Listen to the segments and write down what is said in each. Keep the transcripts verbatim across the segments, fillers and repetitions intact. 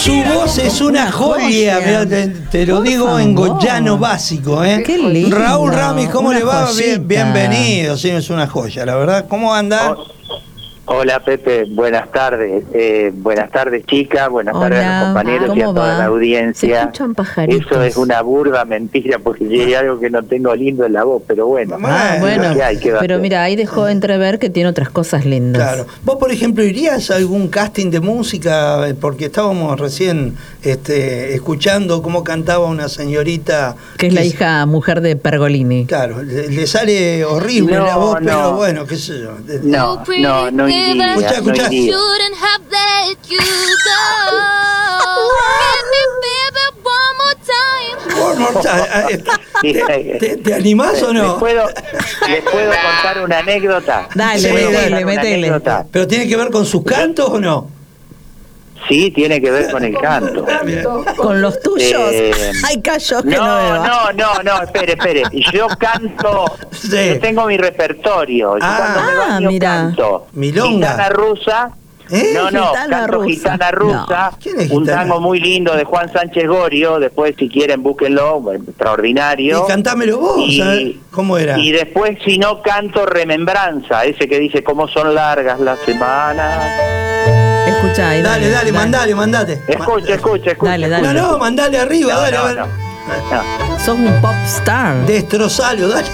Su voz es una joya, mirá, te, te lo Por digo favor. en goyano básico, ¿eh? Qué lindo. Raúl Ramis, ¿cómo Una le va? joyita. Bien, bienvenido, sí, es una joya, la verdad. ¿Cómo anda? Oh, hola Pepe, buenas tardes. Eh, buenas tardes chicas, buenas Hola, tardes a los compañeros y a ¿cómo toda va? la audiencia. Se escuchan pajaritos. Eso es una burda mentira porque hay algo que no tengo lindo en la voz, pero bueno. Ah, Bueno, bueno, ¿qué hay? ¿Qué va a pero hacer? mira, ahí dejó entrever que tiene otras cosas lindas. Claro. ¿Vos, por ejemplo, irías a algún casting de música? Porque estábamos recién este, escuchando cómo cantaba una señorita... Que es la hija mujer de Pergolini. Claro, le, le sale horrible No, la voz, no. pero bueno, qué sé yo. No, no, no iría, Escuchá, no escuchá. iría. Shouldn't have let you go. Hit me, baby, one more time. One more time. Ah, este, Sí, ¿Te, te, te animás o ¿Les no? puedo, ¿Les puedo contar una anécdota? Dale, ¿Les puedo metele, contar una metele. anécdota? ¿Pero tiene que ver con sus cantos o no? Sí, tiene que ver con el canto. Con los tuyos. Eh, Hay callos que no, No, veo. no, no, no, espere, espere. Yo canto, Sí. yo tengo mi repertorio. Yo Ah. cuando me Ah, baño mira. canto. Milonga. Gitana rusa. ¿Eh? No, no, Gitana canto rusa. Gitana rusa. No. ¿Quién es Un Gitana? tango muy lindo de Juan Sánchez Gorio. Después, si quieren, búsquenlo. bueno, Extraordinario. Y cantámelo vos, Y- ¿sabes? ¿Cómo era? Y después, si no, canto Remembranza. Ese que dice cómo son largas las semanas. Escucha ahí. Dale, dale, mandale, mandate. Escucha, escucha, escucha. Dale, dale. No, no, mandale arriba, No, dale, no, a ver. no. No. Sos un pop star. Destrozalo, dale.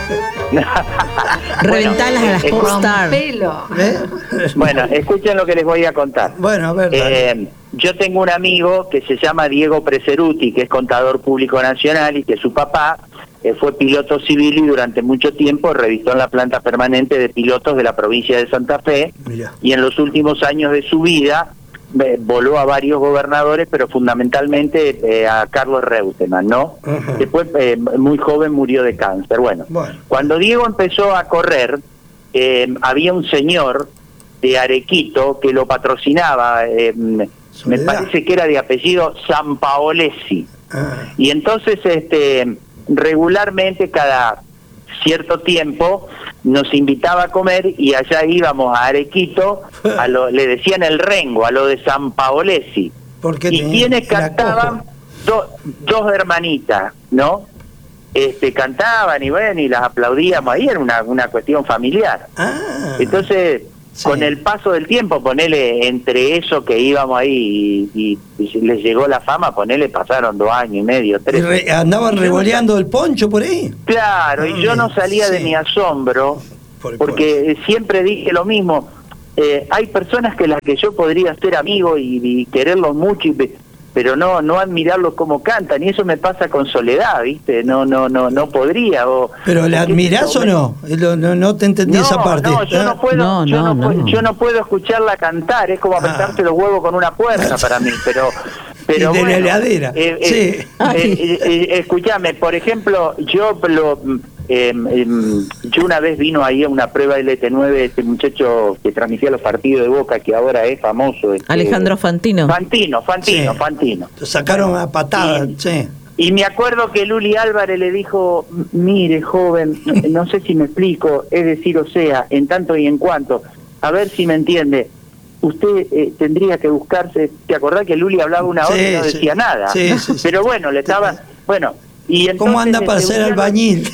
Reventalas a las Bueno, pop star. Pelo. ¿Eh? Bueno, escuchen lo que les voy a contar. Bueno, a ver, dale. Eh, yo tengo un amigo que se llama Diego Preseruti, que es contador público nacional y que su papá eh, fue piloto civil y durante mucho tiempo revistó en la planta permanente de pilotos de la provincia de Santa Fe. Mirá. Y en los últimos años de su vida eh, voló a varios gobernadores, pero fundamentalmente eh, a Carlos Reutemann, ¿no? Ajá. Después, eh, muy joven, murió de cáncer. Bueno, Bueno. cuando Diego empezó a correr, eh, había un señor de Arequito que lo patrocinaba, eh, me Soledad. parece que era de apellido Sampaolesi. Ah, Y entonces, este, regularmente, cada cierto tiempo, nos invitaba a comer y allá íbamos a Arequito, a lo, le decían el rengo, a lo de Sampaolesi. porque Y tenía- quienes era cantaban, cojo. do- dos hermanitas, ¿no? Este, cantaban y bueno, y las aplaudíamos, ahí era una, una cuestión familiar. Ah, Entonces, sí. con el paso del tiempo, ponele entre eso que íbamos ahí y, y- y les llegó la fama, ponele, pasaron dos años y medio, ¿Y tres. re- andaban revoleando el poncho por ahí? Claro, y yo no salía Sí. de mi asombro, Por el porque siempre dije lo mismo. Eh, hay personas que las que yo podría ser amigo y, y quererlos mucho, y, pe- pero no no admirarlos como cantan, y eso me pasa con Soledad, ¿viste? No no no no podría. O, ¿Pero le o qué sé admirás yo, o no? Eh, lo- No, no te entendí No, esa parte. no, yo Ah, no puedo, No, yo, no, no, puedo- no. yo no puedo escucharla cantar, es como Ah. apretarse los huevos con una puerta para mí, pero pero Y de la bueno, heladera, eh, eh, sí. eh, eh, eh, escúchame, por ejemplo, yo lo eh, eh, yo una vez vino ahí a una prueba L T nueve este muchacho que transmitía los partidos de Boca, que ahora es famoso. este, Alejandro Fantino. Fantino, Fantino, Sí. Fantino. Lo sacaron a patadas, Y- sí. Y me acuerdo que Luli Álvarez le dijo, mire joven, no, no sé si me explico, es decir, o sea, en tanto y en cuanto, a ver si me entiende, usted eh, tendría que buscarse, ¿te acordás que Luli hablaba una hora Sí, y no sí. decía nada? Sí, sí, sí. Pero bueno, le estaba, bueno, y entonces... ¿Cómo anda para este, ser un día- albañil?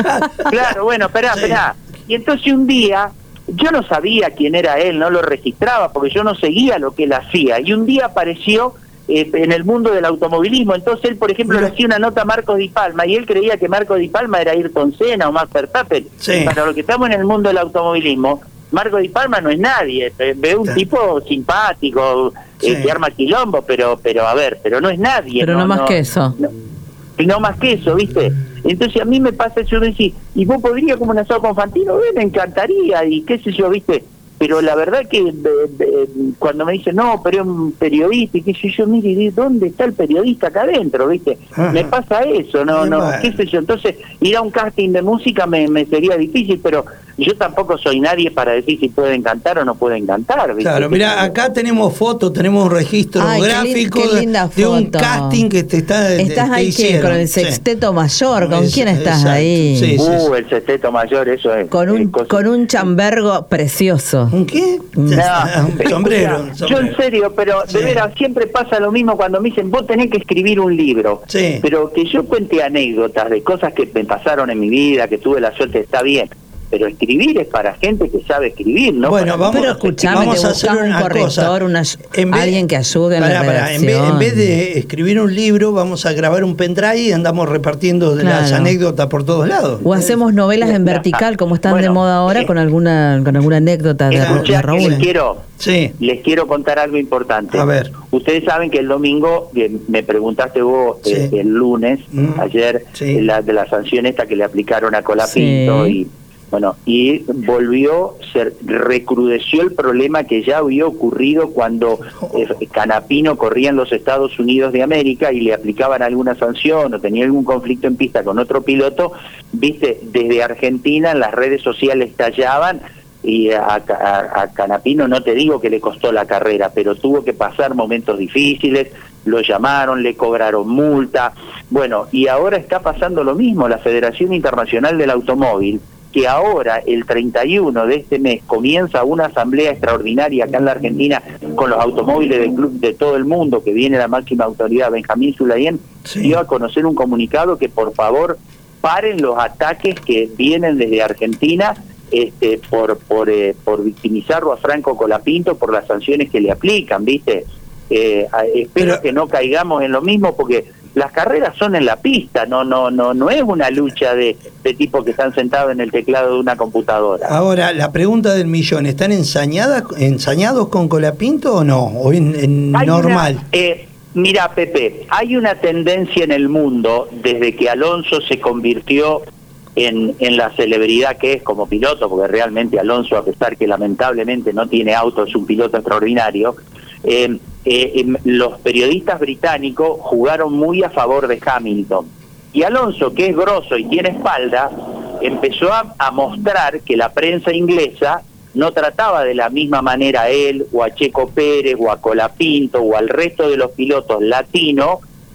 Claro, bueno, esperá, Sí. esperá. Y entonces un día, yo no sabía quién era él, no lo registraba, porque yo no seguía lo que él hacía, y un día apareció eh, en el mundo del automovilismo, entonces él, por ejemplo, Mira. le hacía una nota a Marcos Di Palma, y él creía que Marcos Di Palma era Ayrton Senna o Max Verstappen. Sí. Para los que estamos en el mundo del automovilismo, Marcos Di Palma no es nadie, eh, ve un Sí. tipo simpático, eh, Sí. que arma quilombo, pero, pero a ver, pero no es nadie. Pero no más que eso. no- y no más que eso, ¿viste? Entonces a mí me pasa eso de decir, ¿y vos podrías como un asado con Fantino? Eh, me encantaría, y qué sé yo, ¿viste? Pero la verdad que eh, eh, cuando me dicen, no, pero es un periodista, y qué sé yo, mire, ¿de ¿dónde está el periodista acá adentro, viste? Ajá. Me pasa eso, no, Y no, bueno. qué sé yo. Entonces, ir a un casting de música me, me sería difícil, pero yo tampoco soy nadie para decir si pueden cantar o no pueden cantar, ¿viste? Claro, mira, acá tenemos fotos, tenemos un registro Ay, qué lin- gráfico qué de- linda de, un foto. casting que te está ¿Estás te ahí qué? hicieron. Con el Sí. sexteto mayor, ¿con Es- quién estás exacto. ahí? Sí, sí, Uh, sí. el sexteto mayor, eso es. Con un, es cosa- con un chambergo precioso. ¿Un qué? No, un sombrero, un Yo sombrero. en serio, pero Sí. de veras, siempre pasa lo mismo cuando me dicen, vos tenés que escribir un libro. Sí. Pero que yo cuente anécdotas de cosas que me pasaron en mi vida, que tuve la suerte, está bien. Pero escribir es para gente que sabe escribir, ¿no? Bueno, Para- vamos, Pero escuchame, vamos te a hacer buscás un una corrector, cosa. una- En vez- alguien que ayude en la Pará, pará, en, vez, en redacción. vez de escribir un libro, vamos a grabar un pendrive y andamos repartiendo de las Claro. anécdotas por todos lados. O hacemos novelas en vertical, como están de Bueno, moda ahora, eh, con alguna con alguna anécdota de, Ra- Escuchá, de que Raúl. les quiero, Sí. les quiero contar algo importante. A ver. Ustedes saben que el domingo, que me preguntaste vos Sí. eh, el lunes, Mm. ayer, Sí. de la, de la sanción esta que le aplicaron a Colapinto Sí. y bueno, y volvió, se recrudeció el problema que ya había ocurrido cuando eh, Canapino corría en los Estados Unidos de América y le aplicaban alguna sanción o tenía algún conflicto en pista con otro piloto, viste, desde Argentina en las redes sociales estallaban y a, a, a Canapino no te digo que le costó la carrera, pero tuvo que pasar momentos difíciles, lo llamaron, le cobraron multa, bueno, y ahora está pasando lo mismo, la Federación Internacional del Automóvil, que ahora el treinta y uno de este mes comienza una asamblea extraordinaria acá en la Argentina con los automóviles del club de todo el mundo, que viene la máxima autoridad, Benjamín Sulayén, Sí. dio a conocer un comunicado que por favor paren los ataques que vienen desde Argentina este, por por, eh, por victimizarlo a Franco Colapinto por las sanciones que le aplican, ¿viste? Eh, a- espero Pero- que no caigamos en lo mismo porque las carreras son en la pista, no no no no es una lucha de, de tipos que están sentados en el teclado de una computadora. Ahora, la pregunta del millón, ¿están ensañadas, ensañados con Colapinto o no? ¿O en, en Hay normal? una- eh, mira, Pepe, hay una tendencia en el mundo desde que Alonso se convirtió en, en la celebridad que es como piloto, porque realmente Alonso, a pesar que lamentablemente no tiene auto, es un piloto extraordinario, eh, eh, eh, los periodistas británicos jugaron muy a favor de Hamilton. Y Alonso, que es grosso y tiene espalda, empezó a, a mostrar que la prensa inglesa no trataba de la misma manera a él, o a Checo Pérez, o a Colapinto, o al resto de los pilotos latinos,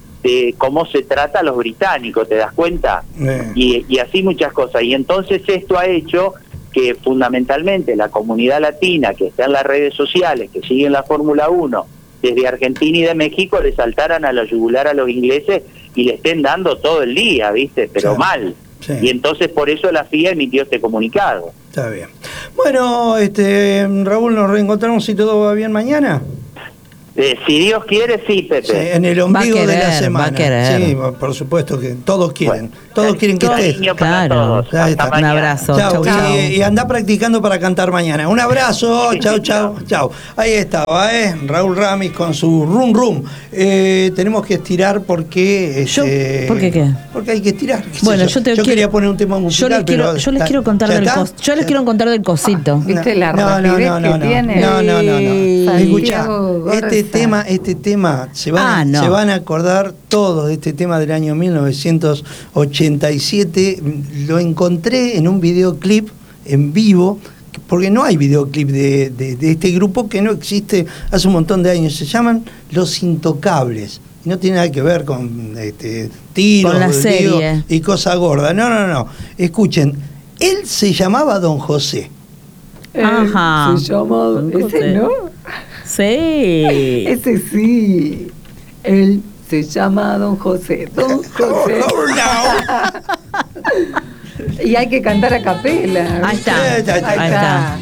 de cómo se trata a los británicos, ¿te das cuenta? Eh. Y, y así muchas cosas. Y entonces esto ha hecho que fundamentalmente la comunidad latina que está en las redes sociales, que siguen la Fórmula uno, desde Argentina y de México, le saltaran a la yugular a los ingleses y le estén dando todo el día, ¿viste? Pero Claro. mal. Sí. Y entonces por eso la F I A emitió este comunicado. Está bien. Bueno, este Raúl, nos reencontramos si todo va bien mañana. Eh, si Dios quiere, sí, Pepe. Sí, en el Va a ombligo de la querer, va a semana. querer. Sí, por supuesto que todos quieren. Bueno, todos quieren que estés. cariño para Claro. todos. Ahí Hasta está. Un mañana. abrazo. Chau, Chau, chau. y, y anda practicando para cantar mañana. Un abrazo, chau, chau, chau. Ahí estaba, ¿eh? Raúl Ramis con su rum rum. Eh, tenemos que estirar porque. Yo- este, ¿por qué qué? Porque hay que estirar. qué sé Bueno, yo te quiero- quería poner un tema Yo musical. les quiero, pero yo les está- quiero contar ¿ya del está? cos, yo les ¿Ya? quiero contar del cosito. ¿Viste la No, no, rapidez no, no, que no. tiene? No, no, no, no. Santiago Escucha, Gorza. este tema, este tema, se van, Ah, a, no. se van a acordar todos de este tema del año mil novecientos ochenta y siete. Lo encontré en un videoclip en vivo, porque no hay videoclip de, de, de este grupo que no existe hace un montón de años. Se llaman Los Intocables. Y no tiene nada que ver con este, tiros Con la digo, serie. y cosa gorda. No, no, no. Escuchen, él se llamaba Don José. Eh, Ajá. Se llama... Ese, ¿no? Sí. Ese sí. Él se llama Don José. Don José. Y hay que cantar a capela. Ahí está. Ahí está, Ahí está.